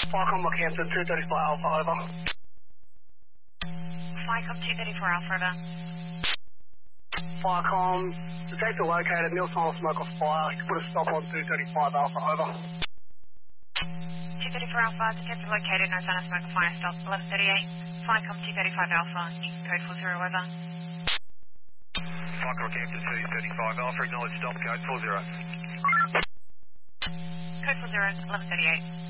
Flycom Rockhampton 235 Alpha, over. Flycom 234 Alpha, over. Flycom, detector located, nil sign of smoke or fire. You can put a stop on 235 Alpha, over. 234 Alpha, detector located, no sign of smoke or fire, stop 1138. Flycom 235 Alpha, code 40, over. Flycom Rockhampton 235 Alpha, acknowledge stop, code 40. Code 40, 1138.